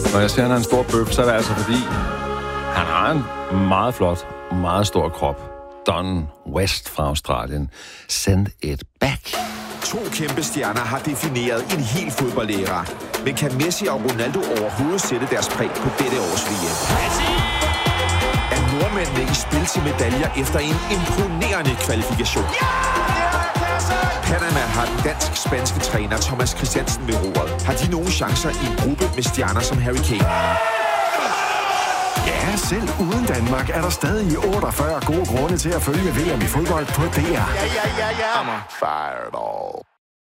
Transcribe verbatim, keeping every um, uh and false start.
Når jeg siger, han er en stor bøf, så er det altså fordi, han har en meget flot, meget stor krop. Don West fra Australien. Send it back. To kæmpe stjerner har defineret en hel fodboldæra. Men kan Messi og Ronaldo overhovedet sætte deres præg på dette års V M? Er nordmændene i spil til medaljer efter en imponerende kvalifikation? Panama har den dansk-spanske træner Thomas Christiansen ved roret. Har de nogle chancer i en gruppe med stjerner som Harry Kane? Ja, selv uden Danmark er der stadig otteogfyrre gode grunde til at følge V M i fodbold på D R. Ja, ja, ja, ja. Fired all.